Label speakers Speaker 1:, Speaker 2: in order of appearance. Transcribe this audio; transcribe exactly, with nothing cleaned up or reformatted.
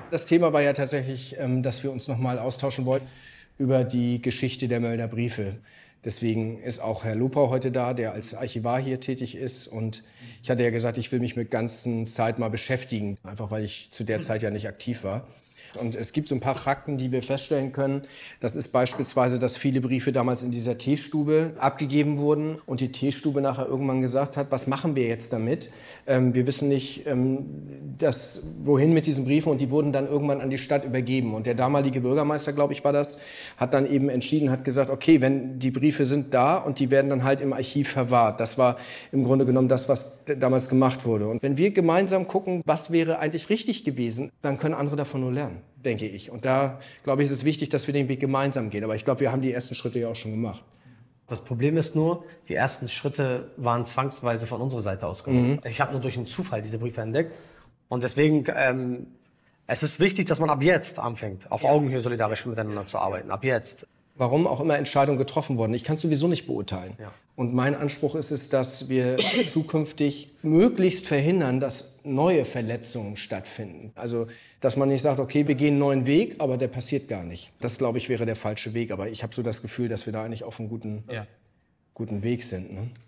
Speaker 1: Das Thema war ja tatsächlich, dass wir uns noch mal austauschen wollten über die Geschichte der Mölder Briefe. Deswegen ist auch Herr Lupau heute da, der als Archivar hier tätig ist. Und ich hatte ja gesagt, ich will mich mit ganzen Zeit mal beschäftigen, einfach weil ich zu der Zeit ja nicht aktiv war. Und es gibt so ein paar Fakten, die wir feststellen können. Das ist beispielsweise, dass viele Briefe damals in dieser Teestube abgegeben wurden und die Teestube nachher irgendwann gesagt hat, was machen wir jetzt damit? Ähm, wir wissen nicht, ähm, das, wohin mit diesen Briefen, und die wurden dann irgendwann an die Stadt übergeben. Und der damalige Bürgermeister, glaube ich, war das, hat dann eben entschieden, hat gesagt, okay, wenn die Briefe sind da und die werden dann halt im Archiv verwahrt. Das war im Grunde genommen das, was damals gemacht wurde. Und wenn wir gemeinsam gucken, was wäre eigentlich richtig gewesen, dann können andere davon nur lernen, denke ich. Und da, glaube ich, ist es wichtig, dass wir den Weg gemeinsam gehen. Aber ich glaube, wir haben die ersten Schritte ja auch schon gemacht.
Speaker 2: Das Problem ist nur, die ersten Schritte waren zwangsweise von unserer Seite aus gemacht. Mhm. Ich habe nur durch einen Zufall diese Briefe entdeckt. Und deswegen, ähm, es ist wichtig, dass man ab jetzt anfängt, auf ja. Augenhöhe solidarisch miteinander zu arbeiten. Ab jetzt.
Speaker 1: Warum auch immer Entscheidungen getroffen wurden, ich kann es sowieso nicht beurteilen. Ja. Und mein Anspruch ist es, dass wir zukünftig möglichst verhindern, dass neue Verletzungen stattfinden. Also, dass man nicht sagt, okay, wir gehen einen neuen Weg, aber der passiert gar nicht. Das, glaube ich, wäre der falsche Weg. Aber ich habe so das Gefühl, dass wir da eigentlich auf einem guten, ja. guten Weg sind. Ne?